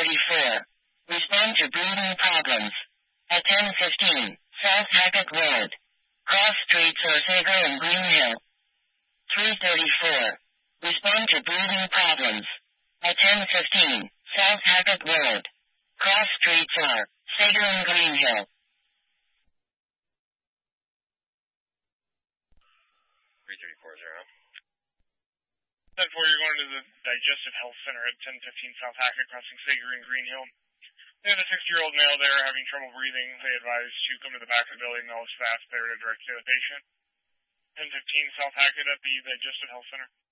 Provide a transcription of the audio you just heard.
3:34. Respond to breathing problems. At 10:15, South Hackett Road. Cross streets Orsego and Green Hill. 3:34. Respond to breathing problems. At 10:15, South Hackett Road. Cross streets are Sager and Green Hill. 3:34:0. 10:4, you're going to the Digestive Health Center at 10:15 South Hackett, crossing Sager and Green Hill. They have a 60-year-old male there having trouble breathing. They advise to come to the back of the building. They'll staff there to direct to the patient. 10:15 South Hackett at the Digestive Health Center.